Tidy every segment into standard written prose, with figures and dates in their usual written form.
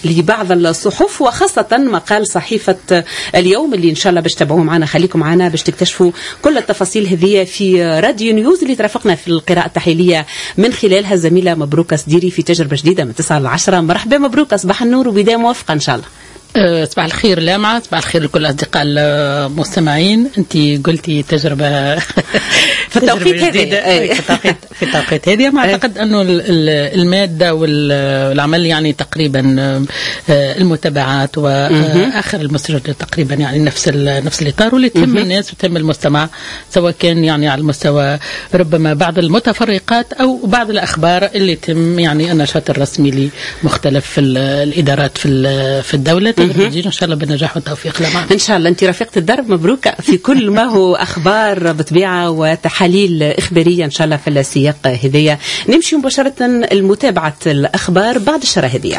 لبعض الصحف، وخاصة مقال صحيفة اليوم اللي إن شاء الله باش تتابعوه معنا. خليكم معنا باش تكتشفوا كل التفاصيل هذه في راديو نيوز اللي ترافقنا في القراءة التحليلية من خلالها الزميلة مبروكة سديري في تجربة جديدة من 9 ل 10. مرحبا مبروكة، صباح النور وبداية موفقة إن شاء الله. صباح الخير لامعة، صباح الخير لكل أصدقاء المستمعين. أنت قلتي تجربة في التوقيت هذا، في التوقيت هذا ما أعتقد أنه المادة والعمل يعني تقريبا المتابعات وآخر المستجدات تقريبا يعني نفس الإطار، واللي تهم الناس وتهم المستمع، سواء كان يعني على المستوى ربما بعض المتفرقات أو بعض الأخبار اللي تم يعني النشاط الرسمي لمختلف الإدارات في الدولة. إن شاء الله بالنجاح والتوفيق لما إن شاء الله. أنت رفيقة الدرب مبروكة في كل ما هو أخبار بطبيعة وتحاليل إخبارية إن شاء الله في السياق هدية. نمشي مباشرة لمتابعة الأخبار بعد الشراهدية.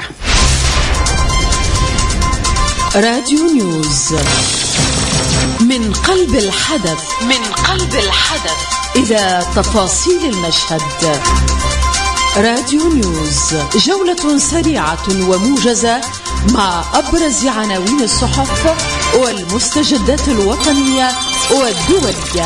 راديو نيوز من قلب الحدث، إلى تفاصيل المشهد. راديو نيوز جولة سريعة وموجزة مع أبرز عناوين الصحف والمستجدات الوطنية والدولية.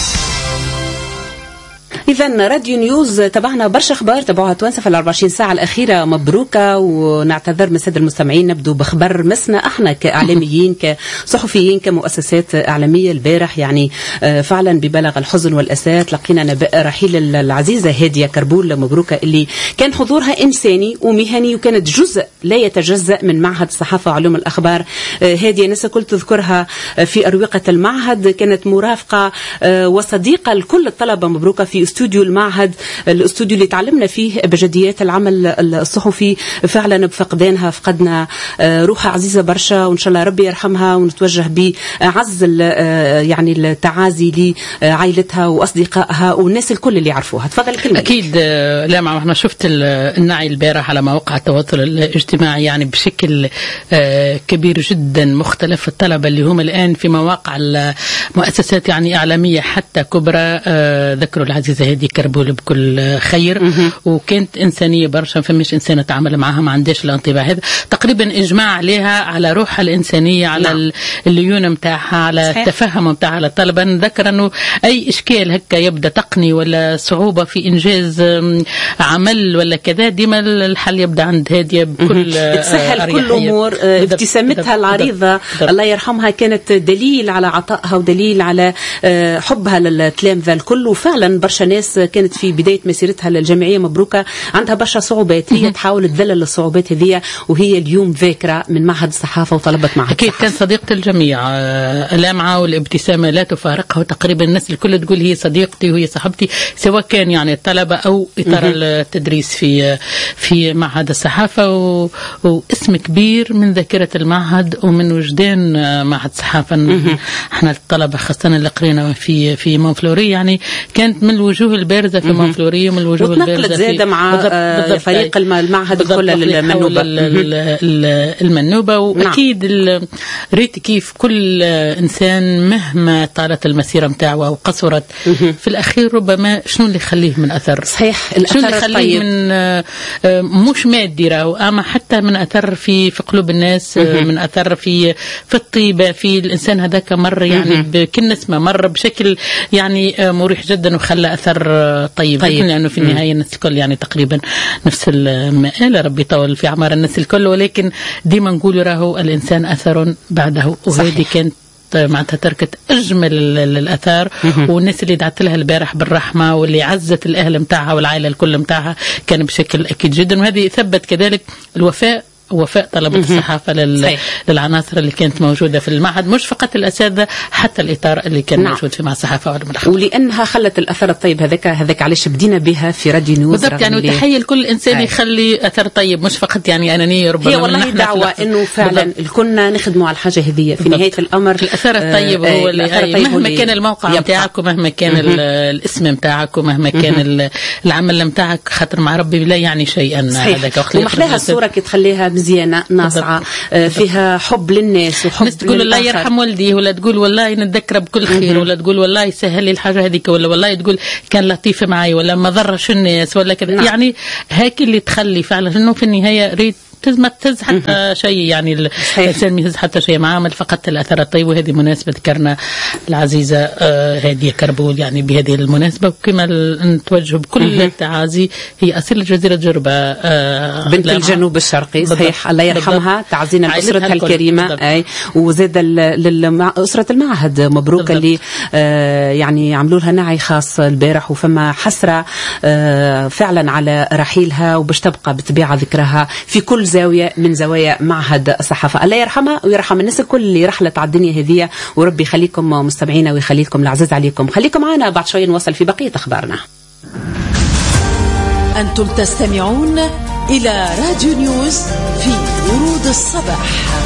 إذن راديو نيوز تبعنا برشا أخبار تبعوها توانسة في 24 ساعة الأخيرة مبروكة، ونعتذر من السادة المستمعين. نبدو بخبر مسنا احنا كإعلاميين كصحفيين كمؤسسات إعلامية. البارح يعني فعلا ببلغ الحزن والأسى لقينا نبأ رحيل العزيزة هادية كربول مبروكة، اللي كان حضورها إنساني ومهني وكانت جزء لا يتجزأ من معهد الصحافة وعلوم الأخبار. هادية ناس كل تذكرها في أروقة المعهد، كانت مرافقة وصديقة لكل الطلبة مبروكة في استوديو المعهد، الاستوديو اللي تعلمنا فيه بجديات العمل الصحفي. فعلا بفقدانها فقدنا روحها عزيزة برشا، وإن شاء الله ربي يرحمها، ونتوجه بعز يعني التعازي لعائلتها وأصدقائها والناس الكل اللي يعرفوها. تفضل الكلمة. أكيد لا، ما احنا شفت النعي البارح على مواقع التواصل الاجتماعي يعني بشكل كبير جدا. مختلف الطلبة اللي هم الآن في مواقع المؤسسات يعني إعلامية حتى كبرى ذكروا العزيزة هادي كربول بكل خير، وكانت إنسانية برشا، فمش إنسانة تعامل معها ما عندهاش الانطباع هذا. تقريبا إجماع عليها على روحها الإنسانية، على الليونة متاعها، على التفهم متاعها للطلبة. نذكر أنه أي إشكال هكا يبدأ تقني ولا صعوبة في إنجاز عمل ولا كذا، ديما الحل يبدأ عند هادية بكل تسهل كل أمور. ابتسامتها العريضة الله يرحمها كانت دليل على عطائها ودليل على حبها للتلامذة الكل. وفعلا برشا ناس كانت في بداية مسيرتها للجامعية مبروكة عندها برشا صعوبات، هي تحاول تذلل الصعوبات هذه، وهي اليوم ذاكرة من معهد الصحافة وطلبت معهد أكيد الصحافة. كان صديقة الجميع، لامعة والابتسامة لا تفارقها، وتقريبا الناس الكل تقول هي صديقتي وهي صاحبتي، سواء كان يعني الطلبة أو إطار التدريس في معهد الصحافة. واسم كبير من ذاكرة المعهد ومن وجدان معهد الصحافة. احنا الطلبة خاصة اللي قرينا في مونفلوري يعني كانت من الوجوه البارزة في مونفلوري، ومن الوجوه البارزة زادة مع فريق المعهد الكل المنوبة. وأكيد ريت كيف كل إنسان مهما طالت المسيرة متاعه أو قصرت في الأخير ربما شنو اللي يخليه من أثر. صحيح، شنو اللي يخليه من مش مادي راهو، أما حتى من أثر في قلوب الناس، من أثر في الطيبة في الإنسان هذاك مر يعني بكل نسمة، مر بشكل يعني مريح جدا وخلى أثر طيب. لأنه في النهاية الناس الكل يعني تقريبا نفس المآل، ربي يطول في أعمار الناس الكل، ولكن ديما نقول راهو الإنسان أثر بعده. وهذه كانت معناتها تركت أجمل الأثار، والناس اللي دعت لها البارح بالرحمة واللي عزت الأهل متاعها والعائلة الكل متاعها كان بشكل أكيد جدا. وهذه ثبت كذلك وفاء طلبة الصحافة للعناصر اللي كانت موجودة في المعهد، مش فقط الأساتذة، حتى الإطار اللي كان موجود في معهد الصحافة وعلوم الأخبار. ولأنها خلت الأثر الطيب هذاك علاش بدينا بها في راديو نيوز بالضبط. يعني وتحية لكل إنسان يخلي أثر طيب، مش فقط يعني أنانية. ربما هي والله دعوة إنه فعلا كنا نخدموا على الحاجة هذه في نهاية الأمر. الأثر الطيب هو اللي مهما كان الموقع متاعك ومهما كان الاسم متاعك ومهما كان العمل متاعك، خاطر مع ربي لا يعني شيئا. هذاك ومحلاها الصورة كي تخليها مزيانة ناصعة فيها حب للناس وحب ناس تقول الله يرحم والدي، ولا تقول والله نتذكر بكل خير، ولا تقول والله يسهل لي الحاجة هذيك، ولا والله تقول كان لطيف معي، ولا ما ضرش الناس، ولا كذا. يعني هاك اللي تخلي فعلا انه في النهاية ريت ما تهز حتى شيء، يعني الإنسان ما يهز حتى شيء، ما عمل فقط الأثر الطيب. وهذه مناسبة ذكرنا العزيزة هادية كربول يعني بهذه المناسبة، وكما نتوجه بكل التعازي. هي أصيلة جزيرة جربة بنت الجنوب الشرقي، صحيح، الله يرحمها، تعزينا لأسرتها الكريمة، أي وزاد لأسرة المعهد مبروك بالضبط. اللي يعني عملوا لها نعي خاص البارح، وفما حسرة فعلا على رحيلها، وباش تبقى بطبيعة ذكرها في كل زاوية من زوايا معهد الصحافة. الله يرحمها ويرحم الناس الكل اللي رحلت على الدنيا هذه، وربي يخليكم مستمعينا ويخليكم العزيز عليكم. خليكم معنا بعد شوي نوصل في بقية أخبارنا. أنتم تستمعون إلى راديو نيوز في ورود الصباح.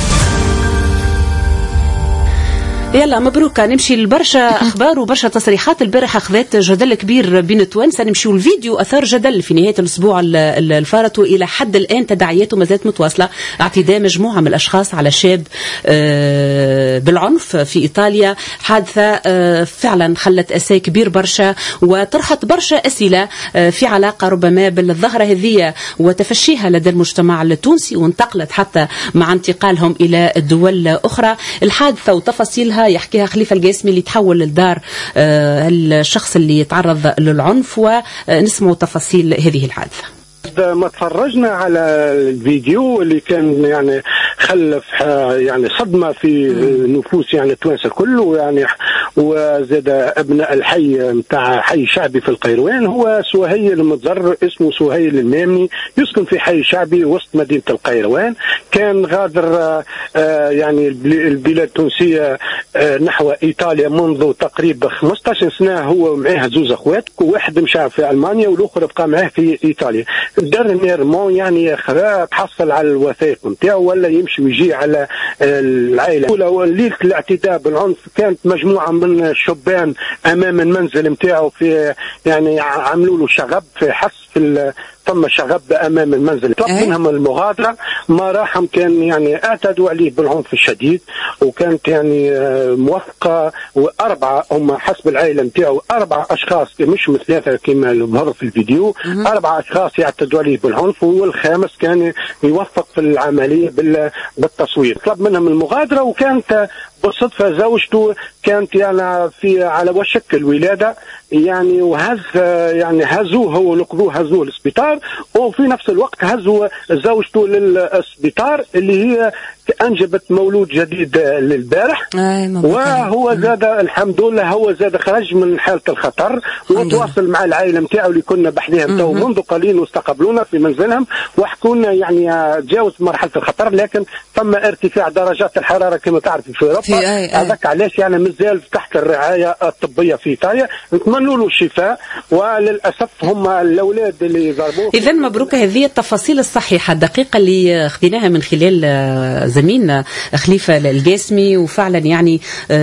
يلا مبروك، نمشي لبرشا اخبار وبرشا تصريحات. البارح اخذت جدل كبير بين التوانسه. نمشيو الفيديو اثار جدل في نهايه الاسبوع الفارط، والى حد الان تداعياته ما زالت متواصله. اعتداء مجموعه من الاشخاص على شاب بالعنف في ايطاليا، حادثه فعلا خلت اسى كبير برشا، وطرحت برشا اسئله في علاقه ربما بالظاهره هذه وتفشيها لدى المجتمع التونسي، وانتقلت حتى مع انتقالهم الى الدول اخرى. الحادثه وتفاصيلها يحكيها خليفة القاسمي اللي تحول للدار الشخص اللي يتعرض للعنف، ونسمع تفاصيل هذه الحادثة. ما تفرجنا على الفيديو اللي كان يعني خلف يعني صدمة في نفوس يعني التوانسة الكل، يعني وزاد أبناء الحي متاع حي شعبي في القيروان. هو سهيل المتضرر، اسمه سهيل المامني، يسكن في حي شعبي وسط مدينة القيروان. كان غادر يعني البلاد التونسية نحو إيطاليا منذ تقريبا 15 سنة، هو معاه زوز أخوات، واحد مشى في ألمانيا والآخر بقى معاه في إيطاليا. دارنيرمون يعني تحصل على الوثائق نتاعو ولا يمشي ويجي على العائله. ليله الاعتداء بالعنف كانت مجموعه من الشبان امام المنزل نتاعو، في يعني عملوا له شغب في حس في ثم شغب امام المنزل، طلب منهم المغادره، ما راحهم، كان يعني اعتدوا عليه بالعنف الشديد، وكانت يعني موثقه. واربعه هم حسب العائله نتاعو 4 اشخاص، مش من 3 كما ظهر في الفيديو، 4 اشخاص يعتدوا عليه بالعنف، والخامس كان يوثق في العمليه بالتصوير. طلب منهم المغادره، وكانت بالصدفه زوجته كانت يعني على وشك الولاده يعني، وهز يعني هزوه هو ونقضوه، هزوه للسبيطار، وفي نفس الوقت هزوا زوجته للسبيطار اللي هي أنجبت مولود جديد للبارح. وهو زاد الحمد لله، هو زاد خرج من حالة الخطر، وتواصل مع العائلة متاعه اللي كنا بحذاهم تو منذ قليل، واستقبلونا في منزلهم وحكوا لنا يعني تجاوز مرحلة الخطر، لكن ثم ارتفاع درجات الحرارة كما تعرف في أوروبا. هذاك علاش يعني مازال تحت الرعاية الطبية في إيطاليا، نتمنوا له الشفاء. وللأسف هم الأولاد اللي ضربوه. إذا مبروك، هذه التفاصيل الصحيحة الدقيقة اللي خذيناها من خلال زميلنا خليفة القاسمي. وفعلا يعني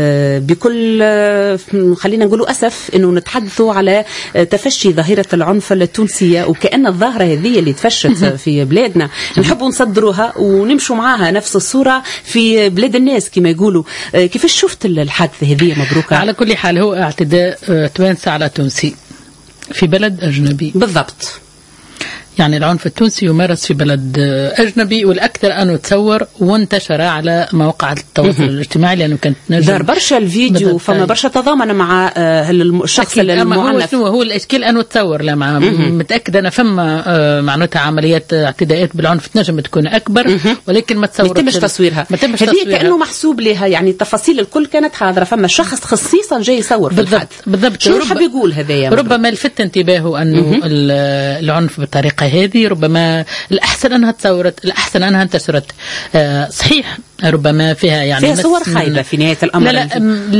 بكل خلينا نقولوا أسف أنه نتحدثوا على تفشي ظاهرة العنف التونسية، وكأن الظاهرة هذه اللي تفشت في بلادنا نحبوا نصدروها ونمشوا معاها نفس الصورة في بلاد الناس كما يقولوا. كيفاش شفت الحادثة هذه مبروك؟ على كل حال هو اعتداء توانسة على تونسي في بلد أجنبي بالضبط. يعني العنف التونسي يمارس في بلد أجنبي، والأكثر أنه تصور وانتشر على مواقع التواصل الاجتماعي، لأنه كانت دار برشا الفيديو، فما برشا تضامن مع الشخص المعنف. هو الإشكال أنه تصور، لا متأكد أنا فما معناتها عمليات اعتداءات بالعنف تنجم تكون أكبر، ولكن ما تمش تصويرها. هذه كأنه محسوب لها، يعني التفاصيل الكل كانت حاضرة، فما شخص خصيصا جاي يصور في الحادث. بالضبط. شو حاب يقول هذايا؟ ربما لفت انتباهه أنه العنف بالطريقة هذه ربما الأحسن أنها تصورت، الأحسن أنها انتشرت. صحيح ربما فيها يعني فيها صور خايبة في نهاية الأمر. لا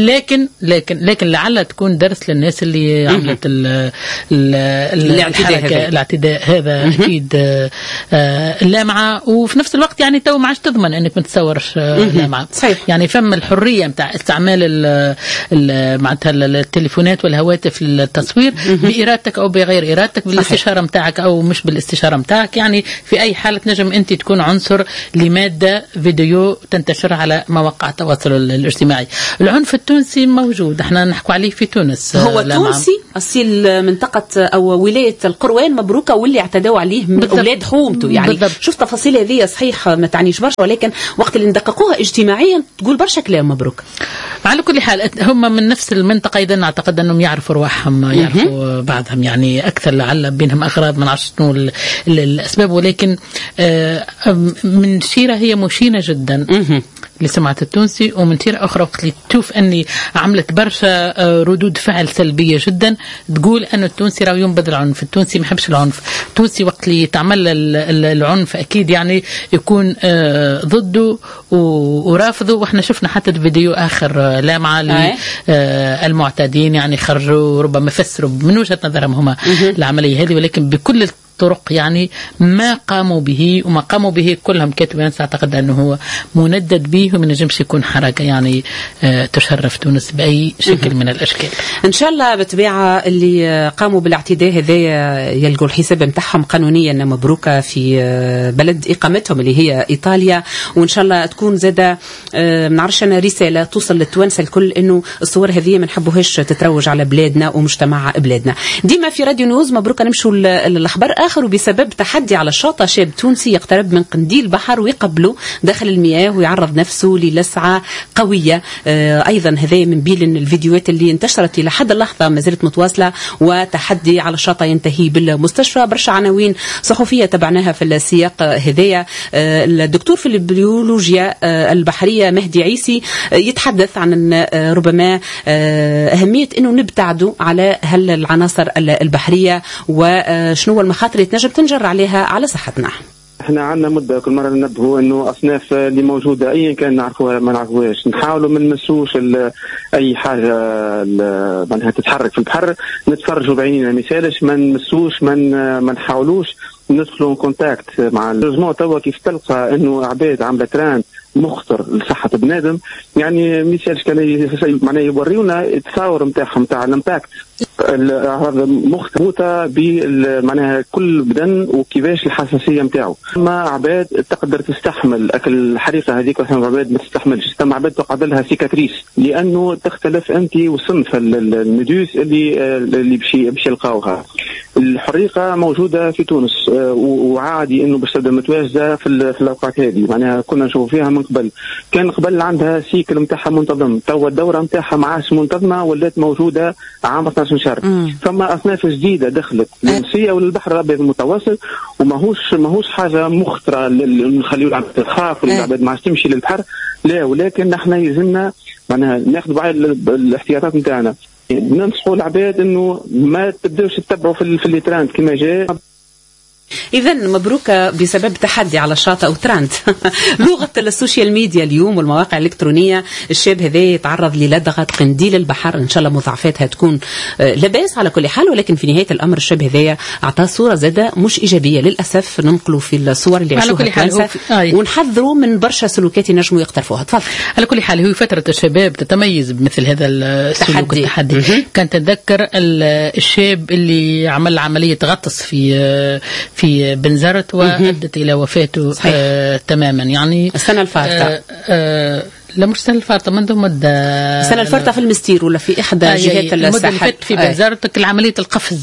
لكن لعل تكون درس للناس اللي عملت الاعتداء هذا أكيد اللامعة. وفي نفس الوقت يعني تو ما عادش تضمن أنك ما تصورش لامعة. يعني فم الحرية متاع استعمال معناتها التليفونات والهواتف للتصوير بإرادتك أو بغير إرادتك، بالاستشارة متاعك أو مش بالاستشارة متاعك. يعني في أي حالة نجم أنت تكون عنصر لمادة فيديو تنتشر على مواقع التواصل الاجتماعي. العنف التونسي موجود، احنا نحكوا عليه في تونس. هو تونسي أصيل منطقة أو ولاية القروان مبروكة واللي اعتدوا عليه أولاد حومته يعني. بالضبط. شوف تفاصيل هذه صحيح ما تعنيش برشا، ولكن وقت اللي ندققوها اجتماعيا تقول برشا كلام مبروك. على كل حال هم من نفس المنطقة، إذا أعتقد أنهم يعرفوا رواحهم، يعرفوا بعضهم يعني أكثر، لعل بينهم أغراض، ما نعرفش شنو الأسباب، ولكن من شيرة هي مشينة جدا لسمعة التونسي، ومن شيرة أخرى وقت اللي تشوف أني عملت برشا ردود فعل سلبية جدا تقول أن التونسي راه ينبذ العنف، التونسي ما يحبش العنف، التونسي وقت اللي تعمل العنف أكيد يعني يكون ضده ورافضه. وإحنا شفنا حتى الفيديو آخر لامعة للمعتادين يعني خرجوا ربما فسروا من وجهة نظرهم هما العملية هذه، ولكن بكل طرق يعني ما قاموا به، وما قاموا به كلهم كاتبين. أعتقد أنه هو مندد به وما نجمش يكون حركة يعني تشرف تونس بأي شكل من الأشكال. إن شاء الله بالطبيعة اللي قاموا بالاعتداء هذا يلقوا الحساب متاعهم قانونيا مبروكة في بلد إقامتهم اللي هي إيطاليا، وإن شاء الله تكون زادة منعرفش أنا رسالة توصل للتوانسة الكل إنه الصور هذه ما نحبوهاش تتروج على بلادنا ومجتمع بلادنا. ديما في راديو نيوز مبروكة نمشوا الأخبار آخر، وبسبب تحدي على الشاطئ شاب تونسي يقترب من قنديل بحر ويقبله داخل المياه ويعرض نفسه للسعة قوية. أيضا هذا من بين الفيديوهات اللي انتشرت إلى حد اللحظة ما زالت متواصلة، وتحدي على الشاطئ ينتهي بالمستشفى. برشا عناوين صحفية تبعناها في السياق هذايا. الدكتور في البيولوجيا البحرية مهدي عيسي يتحدث عن ربما أهمية أنه نبتعدوا على العناصر البحرية وشنو المخاطر اللي تنجم تنجر عليها على صحتنا. احنا عندنا مده كل مره ننبهوا انه اصناف اللي موجوده ايا كان نعرفوها ما نعرفوهاش، نحاولوا ما نمسوش اي حاجه معناها تتحرك في البحر، نتفرجوا بعينينا ما يسالش، ما نمسوش، ما نحاولوش ندخلوا كونتاكت مع اللوجمون. توا كيف تلقى انه عباد عامله تران مخطر لصحة بنادم، يعني ميسالش كان معناه يوريونا التصاور نتاعهم تاع الامباكت، الاعراض مختلطه بمعناها كل بدن وكيفاش الحساسيه نتاعو. ما عباد تقدر تستحمل اكل الحريقه هذيك، وحنا عباد ما تستحملش، ثم عباد تقعد لها سيكاتريس لانه تختلف انت وصنف الميدوس اللي باش يلقاوها. الحريقه موجوده في تونس وعادي انه باش تبدا متواجده في الاوقات هذه، معناها كنا نشوف فيها من قبل، كان قبل عندها سيكل نتاعها منتظم، توا الدوره نتاعها ما عادش منتظمه، ولات موجوده عام 12 شهر. ثم اصناف جديده دخلت للروسيه وللبحر الابيض المتوسط، وماهوش حاجه مخطره نخليو العباد تخاف ولا العباد ما عادش تمشي للبحر، لا، ولكن نحن يلزمنا معناها ناخذ بعض الاحتياطات نتاعنا. ننصحوا العباد انه ما تبداوش تتبعوا في الليتراند كما جاء. إذا مبروك بسبب تحدي على الشاطئ وترند لغة السوشيال ميديا اليوم والمواقع الإلكترونية. الشاب هذا يتعرض للدغة قنديل البحر، إن شاء الله مضاعفاتها تكون لباس على كل حال، ولكن في نهاية الأمر الشاب هذا أعطاه صورة زادة مش إيجابية للأسف. ننقلوا في الصور اللي عاشوها التوانسة ونحذروا من برشا سلوكات ينجموا يقترفوها. تفضل. على كل حال هو فترة الشباب تتميز بمثل هذا السلوك التحدي. كان تتذكر الشاب اللي عمل عملية غطس في بنزرت وأدت إلى وفاته تماما، يعني السنة الفارطة. لا مش السنة الفارطة، منذ مدة السنة الفارطة في المستير ولا في إحدى جهات الساحل في بنزرت العملية القفز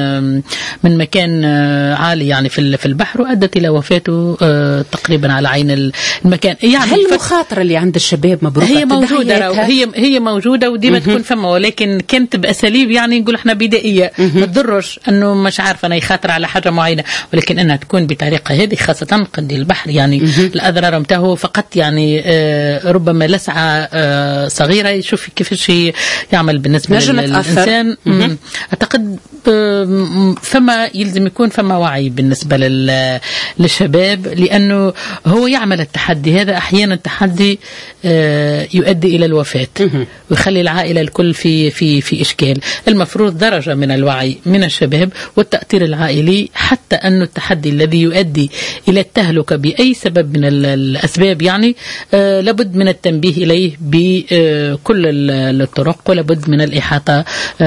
من مكان عالي يعني في البحر، وأدت إلى وفاته تقريبا على عين المكان. يعني هل المخاطرة اللي عند الشباب مبروكة هي موجودة، هي موجودة وديما تكون فما، ولكن كانت بأساليب يعني نقول احنا بدائية، ما تضرش انه مش عارفة انا يخاطر على حاجة معينة، ولكن انها تكون بطريقة هذه خاصة قنديل البحر يعني الأضرار متاعه فقط يعني ربما لسعة صغيرة يشوف كيفاش يعمل بالنسبة للإنسان. أعتقد فما يلزم يكون فما وعي بالنسبة للشباب، لأنه هو يعمل التحدي هذا، أحيانا التحدي يؤدي إلى الوفاة ويخلي العائلة الكل في إشكال. المفروض درجة من الوعي من الشباب والتأثير العائلي، حتى أن التحدي الذي يؤدي إلى التهلكة بأي سبب من الأسباب يعني لابد من التنبيه إليه بكل الطرق، ولابد من الإحاطة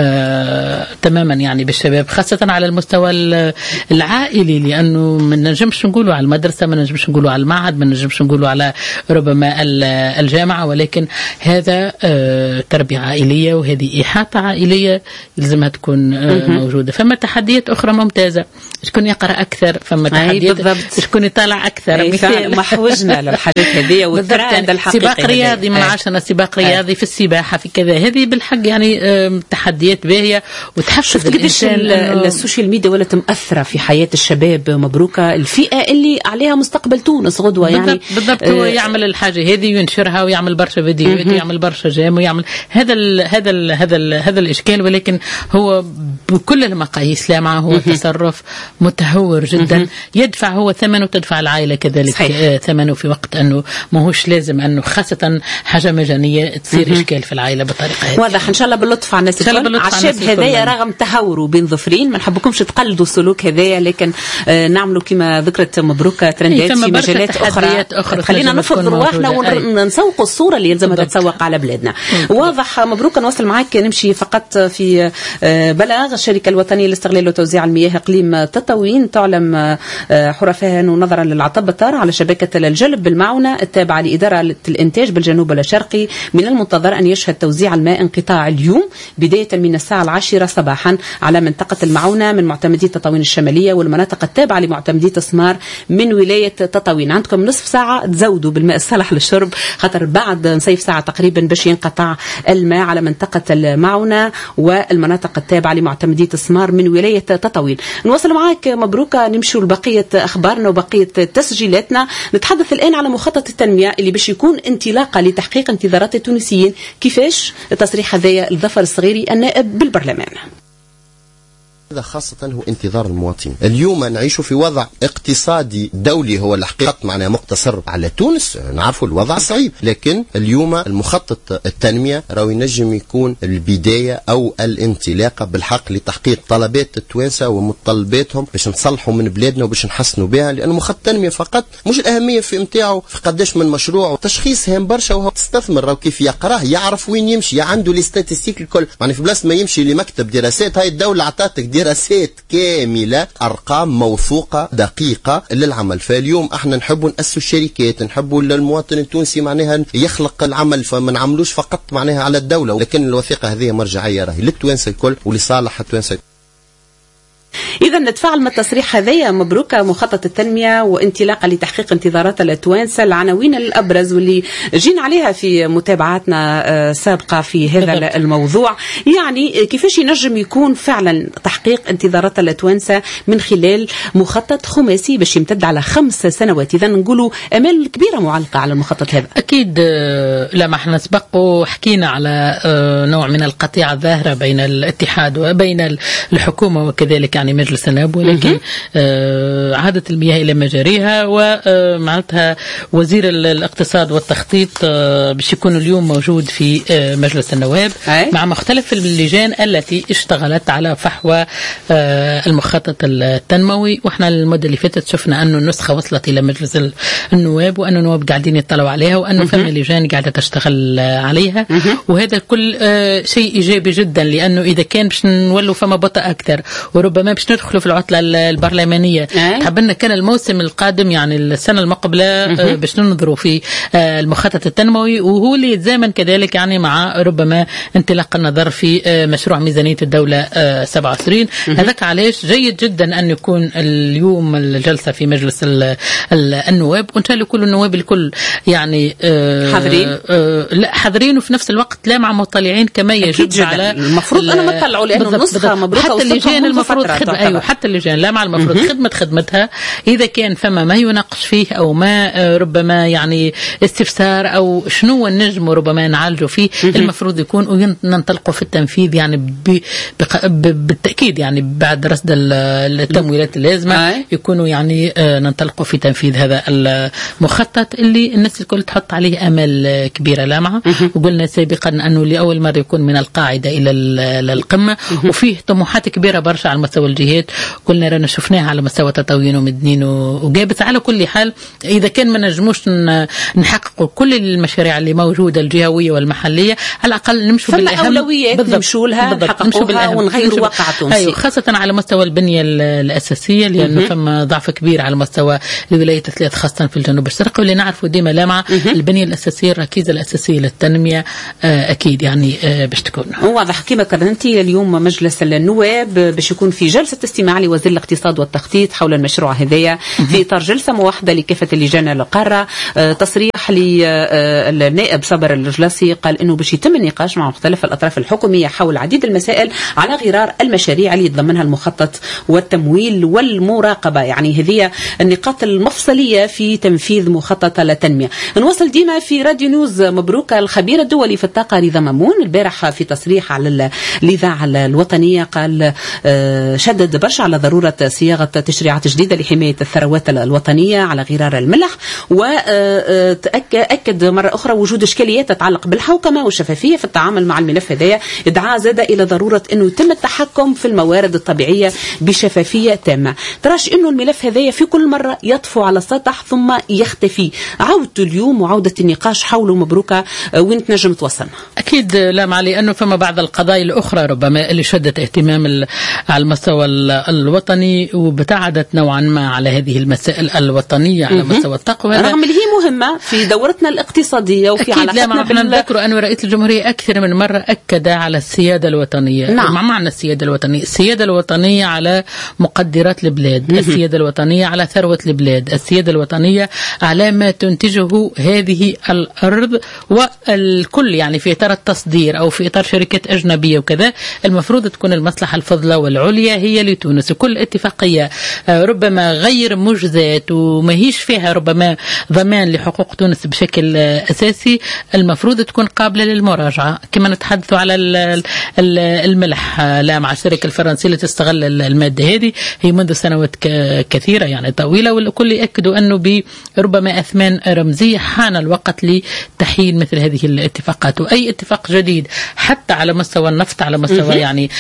تماما يعني بالشباب، خاصة على المستوى العائلي، لأنه ما نجمش نقوله على المدرسة، ما نجمش نقوله على المعهد، ما نجمش نقوله على ربما الجامعة، ولكن هذا تربية عائلية، وهذه إحاطة عائلية لازمها تكون موجودة. فما تحديات أخرى ممتازة، شكون يقرأ أكثر، فما تحديات شكون يطالع أكثر، محوجنا للحاجات هذه والترند الحقيقي. سباق رياضي، من عشنا سباق رياضي في السباحة في كذا، هذه بالحق يعني تحديات باهية وتحفز الإنسان. السوشيال ميديا ولا مؤثرة في حياة الشباب مبروكة، الفئة اللي عليها مستقبل تونس غدوة يعني. بالضبط هو يعمل الحاجة هذه وينشرها ويعمل برشا فيديوهات ويعمل برشا جام ويعمل هذا الإشكال، ولكن هو بكل المقاييس لا معه هو تصرف متهور جدا، يدفع هو ثمنه وتدفع العائلة كذلك ثمنه، في وقت أنه ماهوش لازم أنه خاصة حاجة مجانية تصير إشكال في العائلة بالطريقة هذه. واضح إن شاء الله باللطف على الناس الكل. عشاب هذايا رغم تهوروا بين ظفرين، ما نحبكمش تقلدوا السلوك هذايا، لكن نعملوا كما ذكرت مبروكة ترندات في مجالات أخرى. خلينا نفرض رواحنا ونسوق الصورة اللي يلزمها تتسوق على بلادنا. واضح مبروكة. نوصل معك نمشي فقط في بلاغ الشركة الوطنية لاستغلال وتوزيع المياه إقليم تطاوين تعلم حرفاء نظرا للعطب الطار على شبكة الجلب بالمعونة التابعة لإدارة الإنتاج بالجنوب الشرقي، من المنتظر أن يشهد توزيع الماء انقطاع اليوم بداية من الساعة 10 صباحا على منطقة المعونة من معتمدية تطاوين الشمالية والمناطق التابعة لمعتمدية سمار من ولاية تطاوين. عندكم نصف ساعة تزودوا بالماء الصالح للشرب، خاطر بعد نصيف ساعة تقريبا باش ينقطع الماء على منطقة المعونة والمناطق التابعة لمعتمدية سمار من ولاية تطاوين. نواصل معاك مبروكة، نمشوا لبقية أخبارنا وبقية تسجيلاتنا. نتحدث الآن على مخطط التنمية اللي باش يكون انطلاقة لتحقيق انتظارات التونسيين. كيفاش التصريح هذايا الظفر الصغيري النائب بالبرلمان؟ هذا خاصة هو انتظار المواطنين. اليوم نعيش في وضع اقتصادي دولي هو الحقيقة معناه مقتصر على تونس، نعرفوا الوضع صعيب، لكن اليوم المخطط التنمية راهو ينجم يكون البداية أو الانطلاقة بالحق لتحقيق طلبات التوانسة ومتطلباتهم باش نصلحوا من بلادنا وباش نحسنوا بها، لأن مخطط التنمية فقط مش الأهمية في امتاعه في قداش من مشروع، تشخيص هام برشا، وهو تستثمر راهو كيف يقراه يعرف وين يمشي، عنده الاستاتستيك الكل، يعني في بلاصة ما يمشي لمكتب دراسات، هاي الدولة عطاتك دراسات كاملة، أرقام موثوقة دقيقة للعمل. فاليوم احنا نحبوا نأسوا الشركات، نحبوا المواطن التونسي معناها يخلق العمل، فما نعملوش فقط معناها على الدولة، لكن الوثيقة هذه مرجعية راهي للتوانسة الكل ولصالح التوانسة. إذا نتفاعل مع التصريح هذايا مبروكة، مخطط التنمية وانطلاقة لتحقيق انتظارات التوانسة، العناوين الأبرز واللي جينا عليها في متابعاتنا سابقة في هذا الموضوع، يعني كيفاش ينجم يكون فعلا تحقيق انتظارات التوانسة من خلال مخطط خماسي باش يمتد على 5 سنوات. إذا نقولوا أمال كبيرة معلقة على المخطط هذا. أكيد لما احنا سبق وحكينا على نوع من القطيعة الظاهرة بين الاتحاد وبين الحكومة وكذلك يعني مجلس النواب، ولكن عادت المياه إلى مجاريها، ومعناتها وزير الاقتصاد والتخطيط باش يكون اليوم موجود في مجلس النواب مع مختلف اللجان التي اشتغلت على فحوى المخطط التنموي. واحنا المدة اللي فاتت شفنا أنه النسخة وصلت إلى مجلس النواب، وأن النواب قاعدين يطلعوا عليها، وأنه فما لجان قاعدة تشتغل عليها، وهذا كل شيء إيجابي جدا، لأنه إذا كان باش نولوا فما بطء أكثر وربما باش ندخلوا في العطلة البرلمانية، حبنا كان الموسم القادم يعني السنة المقبلة باش ننظروا في المخطط التنموي، وهو اللي يتزامن كذلك يعني مع ربما انطلاق النظر في مشروع ميزانية الدولة 27. هذاك علاش جيد جدا أن يكون اليوم الجلسة في مجلس النواب، وإن شاء الله يكونوا النواب الكل يعني حاضرين، لا حاضرين، وفي نفس الوقت لا مع مطلعين كما يجب على المفروض أنا ما طلعوا لأنه النسخة مبروكة، حتى اللجان المفروض أيوة حتى اللجان لا مع المفروض خدمتها، إذا كان فما ما يناقش فيه أو ما ربما يعني استفسار أو شنو النجم ربما نعالجه فيه، المفروض يكون وننطلقوا في التنفيذ يعني بالتأكيد يعني بعد رصد التمويلات اللازمة يكونوا يعني ننطلقوا في تنفيذ هذا المخطط اللي الناس الكل تحط عليه أمل كبيرة لامعة. وقلنا سابقا أنه لأول مرة يكون من القاعدة إلى القمة، وفيه طموحات كبيرة برشا على المستوى الجهات قلنا رانا شفناها على مستوى تطاوين ومدنين وجابت. على كل حال إذا كان ما نجموش نحققوا كل المشاريع اللي موجودة الجهوية والمحلية، على الأقل نمشوا بالأهم أولويات نمشوا لها نحققوها ونغيروا واقع تونسي. أيوة، خاصة على مستوى البنية الأساسية، لأنه فما ضعف كبير على مستوى الولايات الثلاث خاصة في الجنوب الشرقي، واللي نعرفوا ديما لامعة البنية الأساسية الركيزة الأساسية للتنمية أكيد يعني باش تكون واضح. كما قرنتي اليوم مجلس النواب باش يكون في جلسة استماع لوزير الاقتصاد والتخطيط حول المشروع هذايا في إطار جلسة موحدة لكافة اللجان القارة. تصريح للنائب صبر الجلاسي قال إنه باش يتم النقاش مع مختلف الأطراف الحكومية حول عديد المسائل على غرار المشاريع اللي يتضمنها المخطط والتمويل والمراقبة. يعني هذه النقاط المفصلية في تنفيذ مخطط التنمية. نواصل ديما في راديو نيوز. مبروك الخبير الدولي في الطاقة رضا مامون البارح في تصريح على الإذاعة الوطنية قال شدد برشا على ضرورة صياغة تشريعات جديدة لحماية الثروات الوطنية على غرار الملح، وأكد مرة أخرى وجود إشكاليات تتعلق بالحوكمة والشفافية في التعامل مع الملف هذايا. ادعى زاد إلى ضرورة أنه يتم التحكم في الموارد الطبيعية بشفافية تامة. تراش أنه الملف هذايا في كل مرة يطفو على السطح ثم يختفي. عودة اليوم وعودة النقاش حوله مبروكة وين تنجم توصلنا؟ أكيد لا معلي أنه فما بعض القضايا الأخرى ربما اللي شدت اهتمام على المستوى الوطني وابتعدت نوعا ما على هذه المسائل الوطنية على مستوى التقوى، رغم اللي هي مهمة في دورتنا الاقتصادية وفي علاقتنا نذكر أن رئيس الجمهورية أكثر من مرة أكد على السيادة الوطنية. نعم. مع معنى السيادة الوطنية، السيادة الوطنية على مقدرات البلاد، السيادة الوطنية على ثروة البلاد، السيادة الوطنية على ما تنتجه هذه الأرض، والكل يعني في إطار التصدير أو في إطار شركات أجنبية وكذا. المفروض تكون المصلحة الفضلى والعليا هي لتونس. وكل اتفاقية ربما غير مجزات وما هيش فيها ربما ضمان لحقوق تونس بشكل أساسي المفروض تكون قابلة للمراجعة. كما نتحدث على الملح لا مع الشركة الفرنسية اللي تستغل المادة هذه هي منذ سنوات كثيرة يعني طويلة، والكل يأكدوا أنه بربما أثمان رمزية حان الوقت لتحيين مثل هذه الاتفاقات. وأي اتفاق جديد حتى على مستوى النفط على مستوى يعني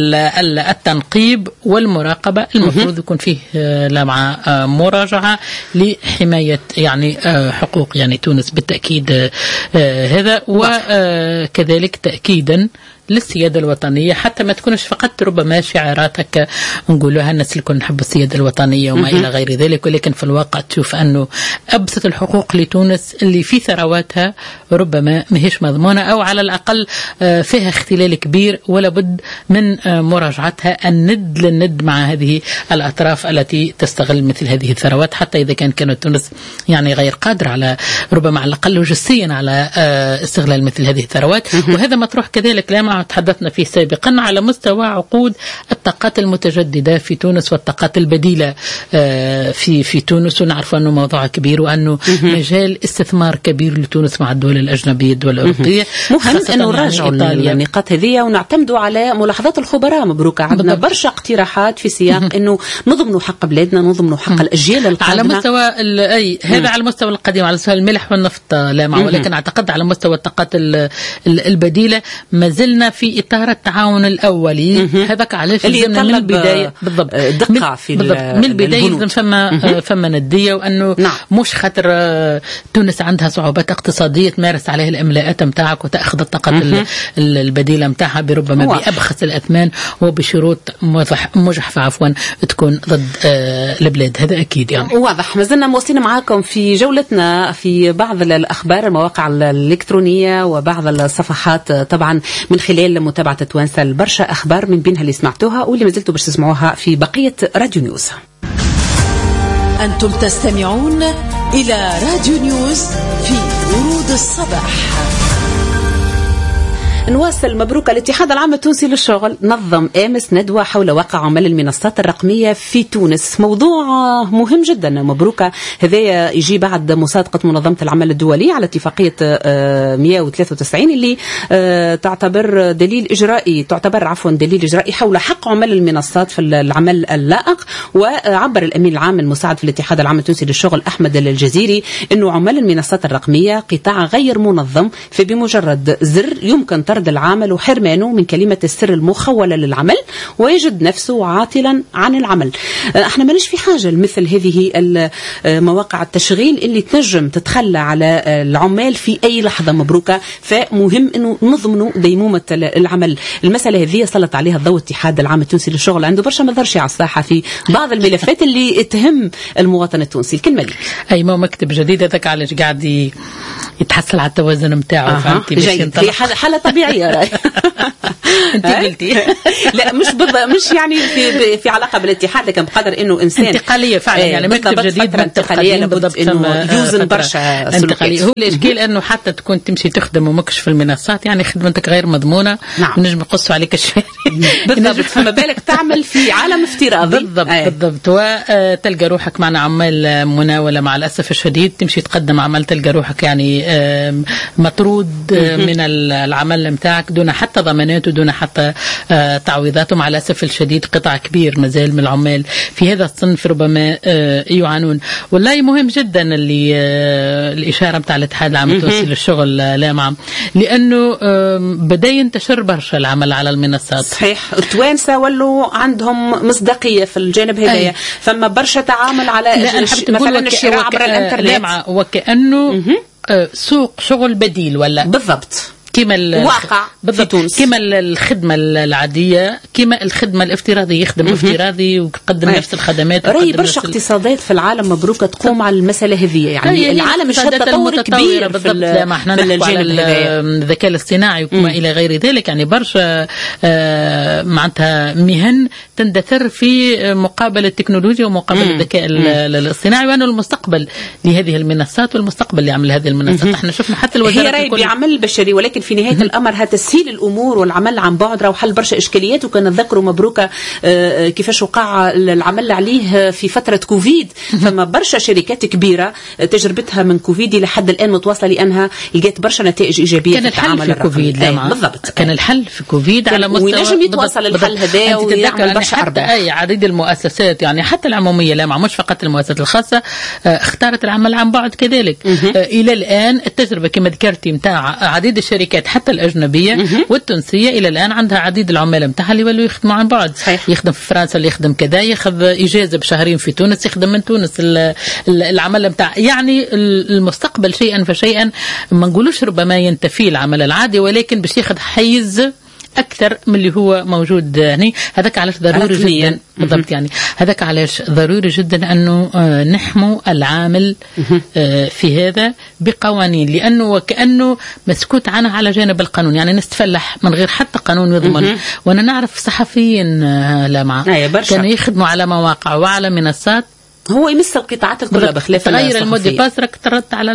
التنقيب والمراقبة المفروض يكون فيه مع مراجعة لحماية يعني حقوق يعني تونس بالتأكيد هذا، وكذلك تأكيدا للسيادة الوطنية حتى ما تكونش فقط ربما شعارات هكا نقولوها الناس اللي نحب السيادة الوطنية وما إلى غير ذلك، ولكن في الواقع تشوف أنه أبسط الحقوق لتونس اللي في ثرواتها ربما ماهيش مضمونة أو على الأقل فيها اختلال كبير، ولا بد من مراجعتها الند للند مع هذه الأطراف التي تستغل مثل هذه الثروات، حتى إذا كانت تونس يعني غير قادرة على ربما على الأقل لوجستيا على استغلال مثل هذه الثروات. وهذا مطروح كذلك لما تحدثنا فيه سابقا على مستوى عقود الطاقات المتجددة في تونس والطاقات البديلة في تونس. ونعرف أنه موضوع كبير وأنه مجال استثمار كبير لتونس مع الدول الأجنبية الدول الأوروبية. مهم أنه نراجعوا النقاط هذه ونعتمدوا على ملاحظات الخبراء. مبروك عندنا برشا اقتراحات في سياق أنه نضمنوا حق بلادنا، نضمنوا حق الأجيال القادمة على مستوى هذا على مستوى القديم على مستوى الملح والنفط لا مع، ولكن أعتقد على مستوى الطاقات البديلة ما زلنا في إطار التعاون الأولي. هذاك علاش لازمنا من البداية بالضبط دقة في من البداية لازم فما ندية، وأنه مش خاطر تونس عندها صعوبات اقتصادية تمارس عليها الإملاءات متاعك وتأخذ الطاقات البديلة متاعها بربما بأبخس الأثمان وبشروط مجحفة عفوا تكون ضد البلاد. هذا أكيد يعني واضح. ما زلنا مواصلين معاكم في جولتنا في بعض الأخبار المواقع الإلكترونية وبعض الصفحات طبعا من خلال متابعة توانسة البرشا أخبار من بينها اللي سمعتوها واللي ما زلتوا باش تسمعوها في بقية راديو نيوز. أنتم تستمعون إلى راديو نيوز في ورود الصباح. نواصل. مبروك. الاتحاد العام التونسي للشغل نظم أمس ندوة حول واقع عمل المنصات الرقمية في تونس. موضوع مهم جدا. مبروك. هذا يجي بعد مصادقة منظمة العمل الدولي على اتفاقية 193 اللي تعتبر دليل إجرائي حول حق عمل المنصات في العمل اللائق. وعبر الأمين العام المساعد في الاتحاد العام التونسي للشغل أحمد الجزيري أنه عمل المنصات الرقمية قطاع غير منظم، فبمجرد زر يمكن طرد العامل وحرمانه من كلمة السر المخولة للعمل، ويجد نفسه عاطلا عن العمل. احنا ماناش في حاجة لمثل هذه مواقع التشغيل اللي تنجم تتخلى على العمال في أي لحظة مبروكة، فمهم أنه نضمنوا ديمومة العمل. المسألة هذه سلط عليها الضوء اتحاد العام التونسي للشغل، عنده برشا مظهرش على الساحة في بعض الملفات اللي تهم المواطن التونسي. الكلمة لك. أي مكتب جديد هذاك علاش قاعد يتحصل على التوازن نتاعو. فهمتي؟ جيد، هي حالة طبيعية راي. انت قلتي لا مش يعني في علاقة بالاتحاد، لكن بقدر انه انسان انتقالية فعلا. يعني مكتب جديد انتقالية لابد انه يوزن برشا انتقالية. هو الاشكال انه حتى تكون تمشي تخدم ومكش في المنصات، يعني خدمتك غير مضمونة. نعم. نجم يقصوا عليك الشهر. بالضبط. فما بالك تعمل في عالم افتراضي. بالضبط. وتلقى روحك معنا عمال مناولة مع الأسف الشديد، تمشي تقدم عمل تلقى روحك يعني مطرود من العمل متاعك دون حتى ضمانات ودون حتى تعويضات. ومع الأسف الشديد قطاع كبير مازال من العمال في هذا الصنف ربما يعانون. والله مهم جدا اللي الإشارة متاع الاتحاد العام التونسي للشغل لامعة، لأنه بدأ ينتشر برشا العمل على المنصات. صحيح. التوانسة ولوا عندهم مصداقية في الجانب هذايا، فما برشا تعامل على مثلا الشراء عبر الانترنت، وكأنه سوق شغل بديل ولا بالضبط كما الواقع في تونس، كما الخدمة العادية، كما الخدمة الافتراضية، يخدم افتراضي ويقدم نفس الخدمات. راهي برشا اقتصادات في العالم مبروكة تقوم على المسألة هذه. يعني العالم شهد تطور كبير بالضبط. لا ما احنا نحكوا على الذكاء الاصطناعي وما إلى غير ذلك. يعني برشا معناتها مهن تندثر في مقابل التكنولوجيا ومقابل الذكاء الاصطناعي، وأنه المستقبل لهذه المنصات والمستقبل لعمل هذه المنصات. احنا شفنا حتى الوزارة هي بعمل البشري، ولكن في نهاية الأمر تسهيل الأمور والعمل عن بعد راه حل برشا إشكاليات. وكان نذكروا مبروكة كيفاش وقع العمل عليه في فترة كوفيد. فما برشا شركات كبيرة تجربتها من كوفيد لحد الآن متواصلة، لأنها لقيت برشا نتائج إيجابية كان في التعامل الرقمي. كوفيد بالضبط. كان الحل في كوفيد على مستوى ونجم يتواصل الحل هذا ويعمل برشا أرباح. أي عديد المؤسسات يعني حتى العمومية لا مش فقط المؤسسات الخاصة اختارت العمل عن بعد كذلك. إلى الآن التجربة كما ذكرتي متاع عديد الشركات حتى الأجنبية والتونسية إلى الآن عندها عديد العمال متاعها اللي ولوا يخدموا عن بعد. صحيح. يخدم في فرنسا، اللي يخدم كذا، ياخذ إجازة بشهرين في تونس، يخدم من تونس العمل متاع. يعني المستقبل شيئا فشيئا ما نقولوش ربما ينتفي العمل العادي، ولكن باش ياخذ حيز أكثر من اللي هو موجود هنا. هذاك علاش ضروري جدا. بالضبط. يعني هذاك علاش ضروري جدا أنه نحمو العامل في هذا بقوانين، لأنه وكأنه مسكوت عنه على جانب القانون. يعني نستفلح من غير حتى قانون يضمن. وأنا نعرف صحفيين لامعة كانوا يخدموا على مواقع وعلى منصات هو يمس القطاعات الكلها بخلاف تغير المودي باسرك تردت على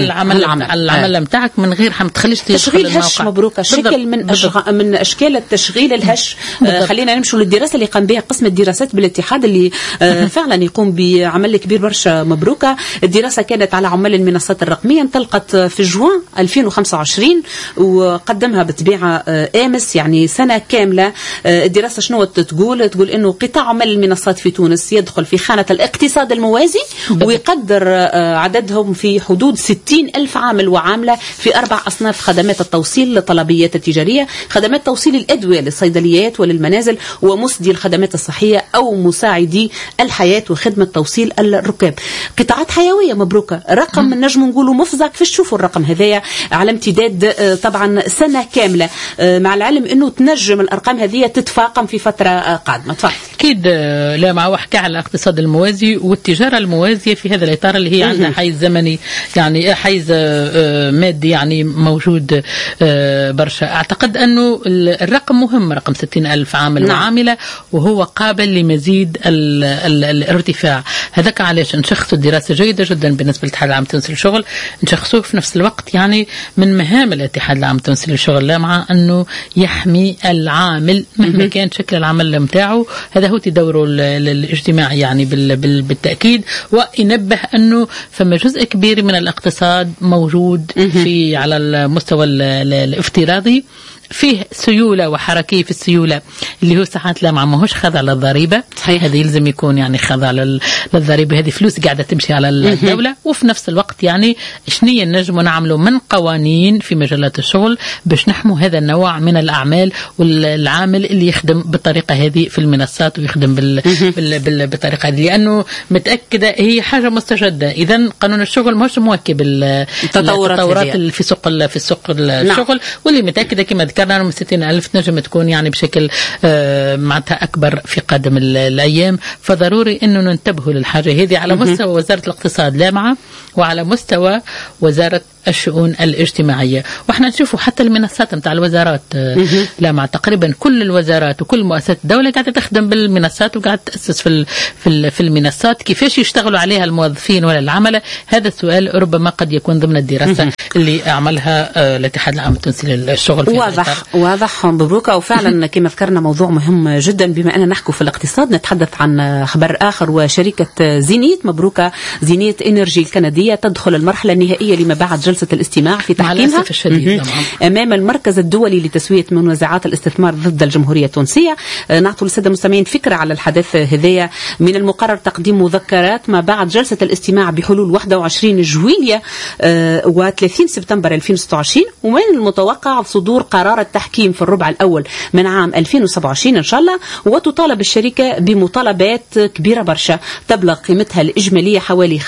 العمل متاعك من غير ما تخليش تشغيل هش. مبروك شكل من اشكال التشغيل الهش. خلينا نمشوا للدراسه اللي قام بها قسم الدراسات بالاتحاد اللي فعلا يقوم بعمل كبير برشا. مبروكه. الدراسه كانت على عمال المنصات الرقميه، انطلقت في جوان 2025 وقدمها بطبيعه امس، يعني سنه كامله. الدراسه شنو تقول انه قطاع عمال المنصات في تونس يدخل في خانه الاقتصاد الموازي، ويقدر عددهم في حدود 60,000 عامل وعاملة في 4 أصناف: خدمات التوصيل للطلبيات التجارية، خدمات توصيل الأدوية للصيدليات وللمنازل، ومسدي الخدمات الصحية أو مساعدي الحياة، وخدمة توصيل الركاب. قطاعات حيوية. مبروكة. رقم نجم نقوله مفزع. كيفاش تشوفوا الرقم هذايا على امتداد طبعا سنة كاملة، مع العلم أنه تنجم الأرقام هذه تتفاقم في فترة قادمة؟ تفضل. أكيد. لا مع وحكي على الاقتصاد الموازي والتجارة الموازية في هذا الإطار اللي هي عندها حيز زمني، يعني حيز مادي يعني موجود برشا. أعتقد أنه الرقم مهم، رقم 60,000 عامل وعاملة، وهو قابل لمزيد الارتفاع. هذاك علاش نشخصوا الدراسة جيدة جدا بالنسبة للاتحاد العام التونسي للشغل، نشخصوه في نفس الوقت. يعني من مهام الاتحاد العام التونسي للشغل لا مع أنه يحمي العامل مهما كان شكل العمل متاعه. هذا هو تدوره الاجتماعي يعني بالتأكيد. وينبه أنه فما جزء كبير من الاقتصاد موجود في على المستوى الافتراضي فيه سيولة وحركية في السيولة اللي هو ساعات لا ماهوش خاضع للضريبة. هذا يلزم يكون يعني خاضع للضريبة. هذه فلوس قاعدة تمشي على الدولة. وفي نفس الوقت يعني شنية نجم نعملوا من قوانين في مجالات الشغل باش نحموا هذا النوع من الأعمال والعامل اللي يخدم بالطريقة هذه في المنصات ويخدم بالطريقة هذه، لأنه متأكدة هي حاجة مستجدة. إذن قانون الشغل ماهوش مواكب التطورات في سوق الشغل. واللي متأكدة كما ذكرنا من 60,000 نجم تكون يعني بشكل معناتها أكبر في قادم الأيام. فضروري أنه ننتبهوا للحاجة هذه على مستوى وزارة الاقتصاد لامعة وعلى مستوى وزارة الشؤون الاجتماعية. واحنا نشوفوا حتى المنصات متاع الوزارات لامعة تقريبا كل الوزارات وكل مؤسسات الدولة قاعدة تخدم بالمنصات وقاعدة تأسس في المنصات. كيفاش يشتغلوا عليها الموظفين ولا العملاء؟ هذا السؤال ربما قد يكون ضمن الدراسة اللي أعملها الاتحاد العام التونسي للشغل. واضح مبروكة. وفعلا كما ذكرنا موضوع مهم جدا. بما أننا نحكي في الاقتصاد نتحدث عن خبر آخر، وشركة زينيت مبروكة زينيت إنرجي الكندية تدخل المرحلة النهائية لما بعد جلسة الاستماع في تحكيمها أمام المركز الدولي لتسوية منازعات الاستثمار ضد الجمهورية التونسية. نعطوا للسادة المستمعين فكرة على الحدث هذايا. من المقرر تقديم مذكرات ما بعد جلسة الاستماع بحلول 21 جويلية و30 سبتمبر 2026، ومن المتوقع صدور قرار التحكيم في الربع الأول من عام 2027 إن شاء الله. وتطالب الشركة بمطالبات كبيرة برشا تبلغ قيمتها الإجمالية حوالي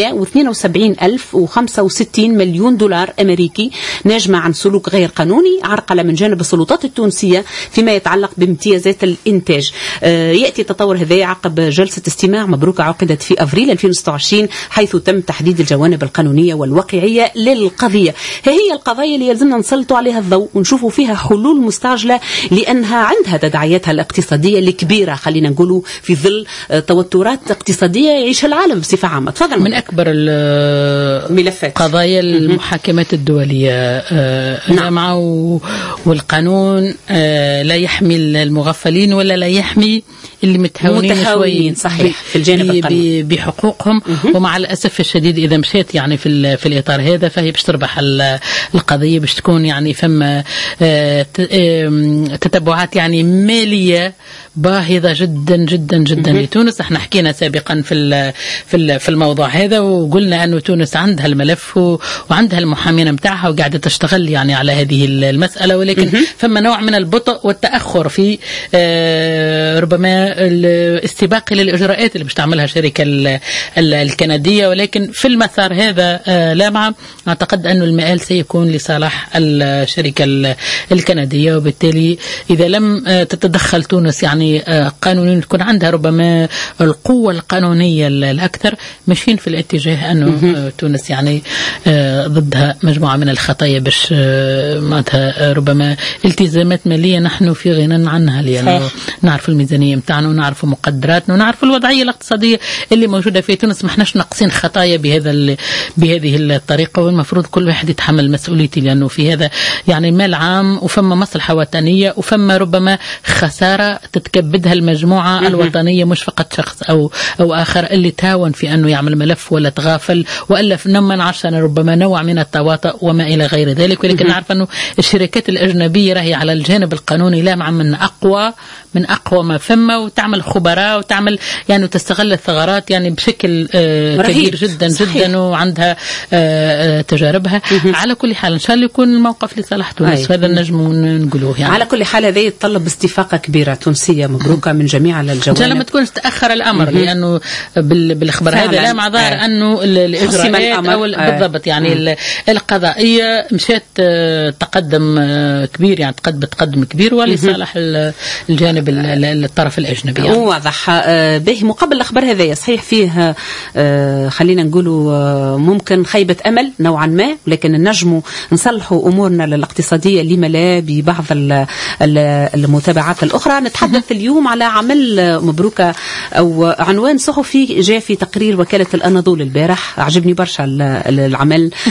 572,065 مليون دولار أمريكي، ناجمة عن سلوك غير قانوني عرقلة من جانب السلطات التونسية فيما يتعلق بامتيازات الإنتاج. يأتي التطور هذا عقب جلسة استماع مبروكة عقدت في أفريل 2026 حيث تم تحديد الجوانب القانونية والواقعية للقضية. هي القضايا اللي يلزمنا نسلطوا عليها الضوء ونشوفوا فيها حلول مستعجلة، لأنها عندها تداعياتها الاقتصادية الكبيرة خلينا نقولوا في ظل توترات اقتصادية يعيشها العالم بصفة عامة. تفضل. من أكبر الملفات قضايا المحاكمات الدولية جامعة والقانون لا يحمي المغفلين ولا لا يحمي اللي متهاونين شوي صحيح في الجانب القانوني بحقوقهم. ومع الأسف الشديد إذا مشيت يعني في الإطار هذا فهي باش تربح القضية، باش تكون يعني فما تتبعات يعني مالية باهظة جدا جدا جدا لتونس. احنا حكينا سابقا في الموضوع هذا وقلنا أنه تونس عندها الملف وعندها المحامين متاعها وقاعدة تشتغل يعني على هذه المسألة، ولكن فما نوع من البطء والتأخر في ربما الاستباق للإجراءات اللي باش تعملها الشركة الكندية. ولكن في المسار هذا لامعة أعتقد أنه المآل سيكون لصالح الشركة الكندية، وبالتالي إذا لم تتدخل تونس يعني قانونيا تكون عندها ربما القوة القانونية الأكثر، ماشيين في الاتجاه أنه تونس يعني ضدها مجموعة من الخطايا باش معناتها ربما التزامات مالية نحن في غنى عنها، لأنه نعرف الميزانية متاعنا ونعرف مقدراتنا ونعرف الوضعية الاقتصادية اللي موجودة في تونس. ما احناش ناقصين خطايا بهذه الطريقة، والمفروض كل واحد يتحمل مسؤوليته، لأنه في هذا يعني مال عام وفما مصلحة وطنية وفما ربما خسارة تتكبدها المجموعة الوطنية، مش فقط شخص أو آخر اللي تهاون في أنه يعمل ملف ولا تغافل وألف نما عشان ربما نوع من التواطؤ وما إلى غير ذلك. ولكن نعرف أنه الشركات الأجنبية راهي على الجانب القانوني لامعة من أقوى ما فما، وتعمل خبراء وتعمل يعني وتستغل الثغرات يعني بشكل كبير جدا جدا، وعندها تجاربها. على كل حال إن شاء الله يكون الموقف لصالح تونس، هذا النجم نقولوه يعني. على كل حال هذا يتطلب استفاقة كبيرة تونسية مبروكة من جميع الجوانب. إن شاء الله ما تكونش تأخر الأمر، لأنه بالخبر هذا لا مع ظاهر أنه الإجراءات أو بالضبط يعني القضائية مشات تقدم كبير، يعني تقدم كبير ولصالح الجانب الطرف الأجنبي يعني. واضح. به مقابل الأخبار هذا صحيح فيه خلينا نقولوا ممكن خيبة أمل نوعا ما، لكن النجم نصلحوا أمورنا الاقتصادية لما لا ببعض المتابعات الأخرى. نتحدث اليوم على عمل مبروكة أو عنوان صحفي جاء في تقرير وكالة الأناضول البارح، عجبني برشا العمل.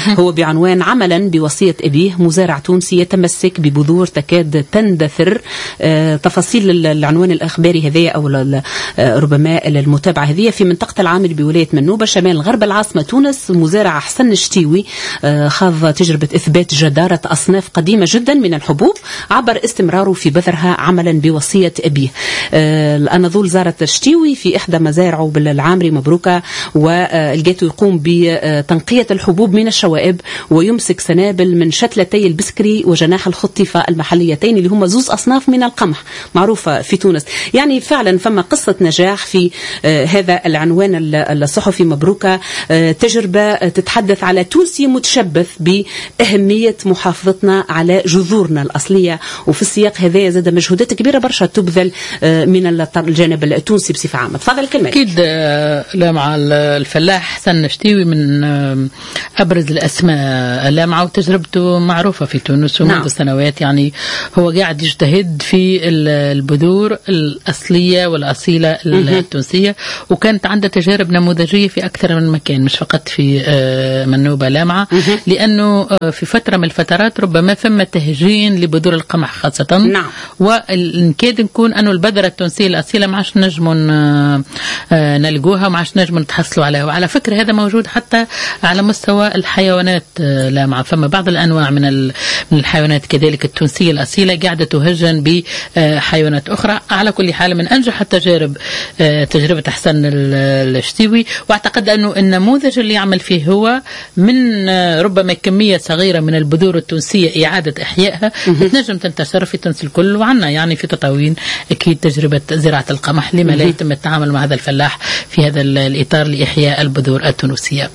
هو بعنوان عملا بوصية أبيه مزارع تونسي يتمسك ببذور تكاد تندثر. تفاصيل العنوان الأخباري هذه أو ربما المتابعة هذه في منطقة العامل بولاية منوبة شمال غرب العاصمة تونس. مزارع حسن الشتيوي خاض تجربة إثبات جدارة أصناف قديمة جدا من الحبوب عبر استمراره في بذرها عملا بوصية أبيه. الأناضول زارت الشتيوي في إحدى مزارعه بالعامري مبروكة ولقيته يقوم بتنقية الحبوب من الشوائب ويمسك سنابل من شتلتي البسكري وجناح الخطيفة المحليتين اللي هم زوز أصناف من القمح معروفة في تونس. يعني فعلا فما قصة نجاح في هذا العنوان الصحفي مبروكة. تجربة تتحدث على تونسي متشبث بأهمية محافظتنا على جذورنا الأصلية، وفي السياق هذا زاد مجهودات كبيرة برشا تبذل من الجانب التونسي بصفة عامة. تفضل الكلمة. أكيد مع الفلاح حسن الشتيوي من أبرز الأسماء لامعة وتجربته معروفة في تونس ومنذ سنوات. يعني هو قاعد يجتهد في البذور الأصلية والأصيلة التونسية، وكانت عنده تجارب نموذجية في أكثر من مكان مش فقط في منوبة لامعة، لأنه في فترة من الفترات ربما ثم تهجين لبذور القمح خاصة. وكاد نكون أنه البذرة التونسية الأصيلة ما عادش نجموا نلقوها وما عادش نجموا نتحصلوا عليها. وعلى فكرة هذا موجود حتى على مستوى الحيوانات لامعة. فما بعض الأنواع من الحيوانات كذلك التونسية الأصيلة قاعدة تهجن بحيوانات أخرى. على كل حال من أنجح التجارب تجربة حسن الشتيوي، واعتقد أنه النموذج اللي يعمل فيه هو من ربما كمية صغيرة من البذور التونسية إعادة إحيائها تنجم تنتشر في تونس الكل. وعنا يعني في تطاوين أكيد تجربة زراعة القمح، لما لا يتم التعامل مع هذا الفلاح في هذا الإطار لإحياء البذور التونسية.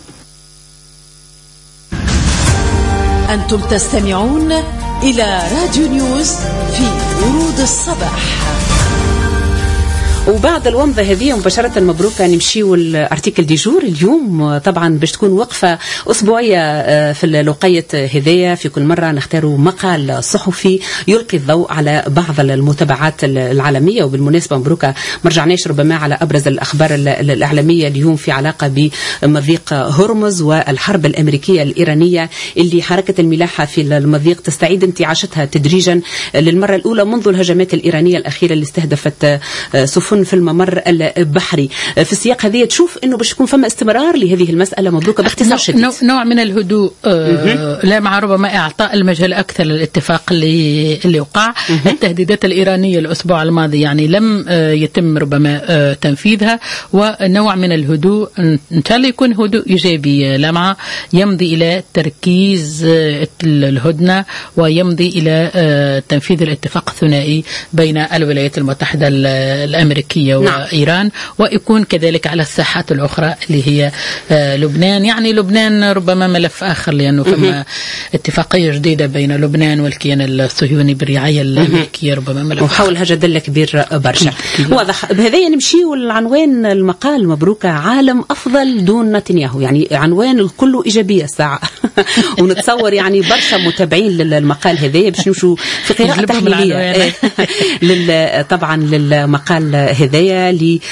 أنتم تستمعون إلى راديو نيوز في ورود الصباح. وبعد الومضة هذه مباشرة مبروكة نمشيو الارتيكل دي جور اليوم. طبعا باش تكون وقفة أسبوعية في الوقية هذية، في كل مرة نختاروا مقال صحفي يلقي الضوء على بعض المتابعات العالمية. وبالمناسبة مبروكة مرجعناش ربما على أبرز الأخبار الإعلامية اليوم في علاقة بمضيق هرمز والحرب الأمريكية الإيرانية اللي حركة الملاحة في المضيق تستعيد انتعاشتها تدريجا للمرة الأولى منذ الهجمات الإيرانية الأخيرة اللي استهدفت سفن في الممر البحري. في السياق هذه تشوف انه باش يكون فما استمرار لهذه المسألة مبروكة باختصار شديد. نوع من الهدوء لا مع ربما اعطاء المجال اكثر للاتفاق اللي وقع. التهديدات الإيرانية الاسبوع الماضي يعني لم يتم ربما تنفيذها، ونوع من الهدوء ان شاء الله يكون هدوء ايجابي لمعة يمضي الى تركيز الهدنة ويمضي الى تنفيذ الاتفاق الثنائي بين الولايات المتحدة الأمريكية وإيران، ويكون كذلك على الساحات الأخرى اللي هي لبنان. يعني لبنان ربما ملف آخر، لأنه فما اتفاقية جديدة بين لبنان والكيان الصهيوني بالرعاية الأمريكية ربما ملف وحولها جدل كبير برشا. واضح. بهذا نمشي والعنوان المقال مبروكة عالم أفضل دون نتنياهو. يعني عنوان الكل إيجابية الساعة ونتصور يعني برشا متابعين للمقال هذا باش نمشوا في قراءة تحليلية طبعا للمقال هدايا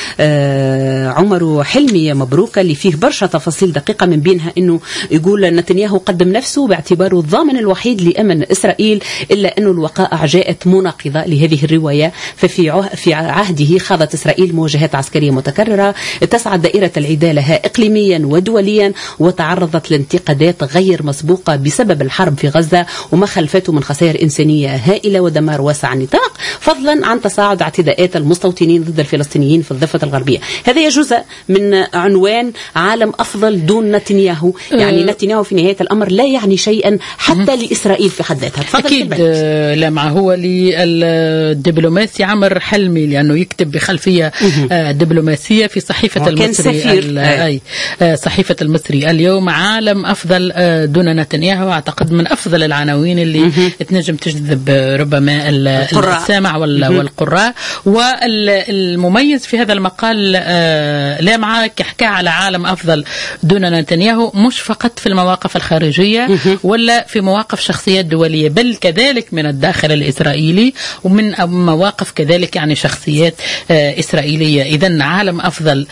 لعمر حلمي مبروكة اللي فيه برشا تفاصيل دقيقة، من بينها انه يقول نتنياهو قدم نفسه باعتباره الضامن الوحيد لأمن إسرائيل، إلا أنه الوقائع جاءت مناقضة لهذه الرواية. في عهده خاضت إسرائيل مواجهات عسكرية متكررة اتسعت دائرة العدالة إقليميا ودوليا، وتعرضت لانتقادات غير مسبوقة بسبب الحرب في غزة وما خلفته من خسائر إنسانية هائلة ودمار واسع النطاق، فضلا عن تصاعد اعتداءات المستوطنين ضد الفلسطينيين في الضفة الغربية. هذا جزء من عنوان عالم أفضل دون نتنياهو. يعني نتنياهو في نهاية الأمر لا يعني شيئا حتى لإسرائيل في حد ذاتها. أكيد لمع هو للدبلوماسي عمر حلمي، لأنه يكتب بخلفية دبلوماسية في صحيفة المصري صحيفة المصري اليوم عالم أفضل دون نتنياهو. أعتقد من أفضل العناوين اللي تنجم تجذب ربما السامع والقراء. والمميز في هذا المقال لا معك يحكي على عالم أفضل دون نتنياهو مش فقط في المواقف الخارجية ولا في مواقف شخصيات دولية، بل كذلك من الداخل الإسرائيلي ومن مواقف كذلك يعني شخصيات إسرائيلية. إذن عالم أفضل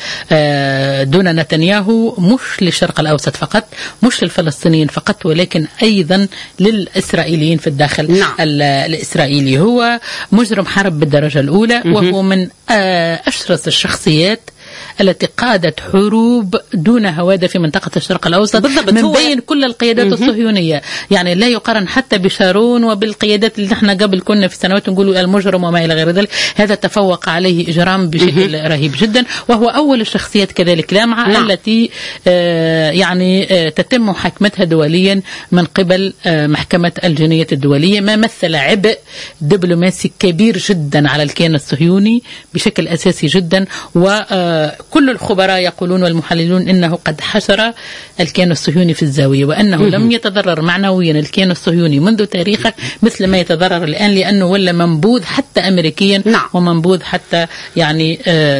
دون نتنياهو مش للشرق الأوسط فقط، مش للفلسطينيين فقط، ولكن أيضا للإسرائيليين في الداخل الإسرائيلي. هو مجرم حرب بالدرجة الأولى، وهو من أشرس الشخصيات التي قادت حروب دون هوادة في منطقة الشرق الأوسط من بين كل القيادات الصهيونية. يعني لا يقارن حتى بشارون وبالقيادات اللي نحن قبل كنا في سنوات نقول المجرم وما إلى غير ذلك. هذا تفوق عليه إجرام بشكل رهيب جدا، وهو أول الشخصيات كذلك لامعة التي يعني تتم محاكمتها دوليا من قبل محكمة الجناية الدولية، ما مثل عبء دبلوماسي كبير جدا على الكيان الصهيوني بشكل أساسي جدا. وكل الخبراء يقولون والمحللون إنه قد حشر الكيان الصهيوني في الزاوية، وأنه لم يتضرر معنويا الكيان الصهيوني منذ تاريخه مثل ما يتضرر الآن، لأنه ولا منبوذ حتى أمريكيا ومنبوذ حتى يعني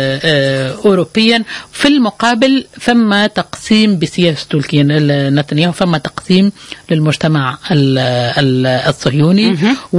أوروبيا. في المقابل فما تقسيم بسياسته نتنياهو، فما تقسيم للمجتمع الصهيوني،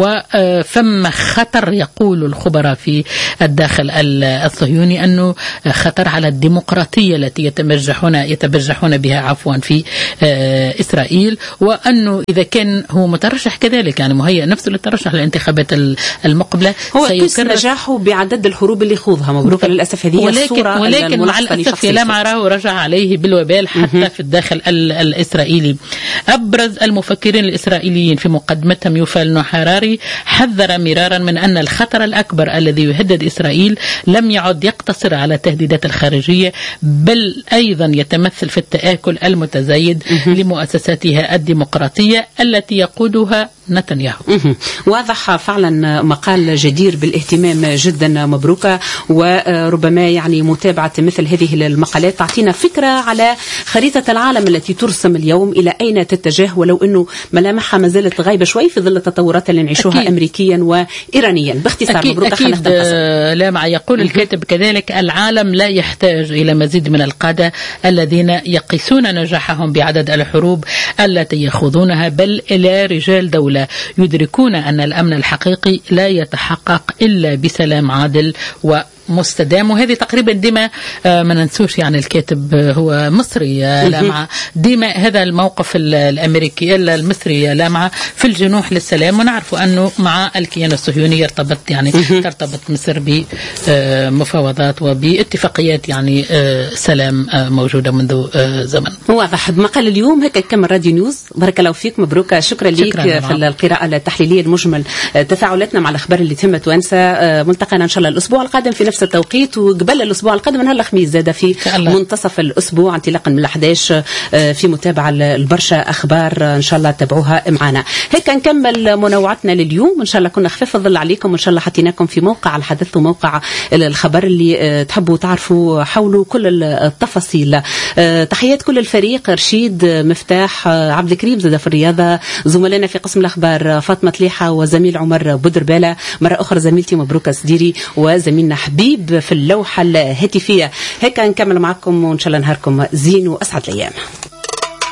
وفما خطر يقول الخبراء في الداخل الصهيوني أنه خطر على الديمقراطية التي يتبجحون بها في إسرائيل، وأنه إذا كان هو مترشح كذلك يعني مهيئ نفسه للترشح للانتخابات المقبلة، هو سيكرر نجاحه بعدد الحروب اللي خوضها. مبروك. للأسف هذه الصورة، ولكن مع الأسف لامعة رجع عليه بالوبال حتى في الداخل الإسرائيلي. أبرز المفكرين الإسرائيليين في مقدمتهم يوفال نوح هراري حذر مرارا من أن الخطر الأكبر الذي يهدد إسرائيل لم يعد يقتصر على التهديدات الخارجية، بل أيضا يتمثل في التآكل المتزايد لمؤسساتها الديمقراطية التي يقودها نتنياهو. واضح فعلا مقال جدير بالاهتمام جدا. مبروكة. وربما يعني متابعة مثل هذه المقالات تعطينا فكرة على خريطة العالم التي ترسم اليوم إلى أين تتجه، ولو أنه ملامحها ما زالت غايبة شوي في ظل التطورات اللي نعيشوها أمريكيا وإيرانيا. باختصار مبروكة. أكيد لامع يقول الكاتب كذلك العالم لا يحتاج إلى مزيد من القادة الذين يقيسون نجاحهم بعدد الحروب التي يخوضونها، بل إلى رجال دولة يدركون أن الأمن الحقيقي لا يتحقق إلا بسلام عادل ومستدام. وهذه تقريبا ديما ما ننسوش يعني الكاتب هو مصري لامعة، ديما هذا الموقف الأمريكي المصري لامعة في الجنوح للسلام. ونعرف أنه مع الكيان الصهيوني يرتبط يعني ترتبط مصر بمفاوضات وباتفاقيات يعني سلام موجودة منذ زمن. واضح. بمقال اليوم هيك كمل راديو نيوز. بارك الله فيك. مبروك. شكرا لك في القراءة التحليلية المجمل تفاعلاتنا مع الأخبار اللي تهمت وانسى. ملتقينا إن شاء الله الأسبوع القادم في نفس التوقيت، وقبل الأسبوع القادم نهار الخميس زاد في منتصف الأسبوع انطلاقا من 11 في متابعة البرشا أخبار إن شاء الله تتابعوها معنا. هيك نكمل منوعتنا لليوم. إن شاء الله كنا خفيف الظل عليكم، وإن شاء الله حطيناكم في موقع الحدث وموقع الخبر اللي تحبوا تعرفوا حوله كل التفاصيل. تحيات كل الفريق، رشيد مفتاح، عبد الكريم زاد في الرياضة، زملائنا في قسم الأخبار فاطمة طليحة وزميل عمر بودربالة، مرة أخرى زميلتي مبروكة سديري، وزميلنا حبيب في اللوحة الهاتفية. هيك نكمل معكم وإن شاء الله نهاركم زين وأسعد الأيام.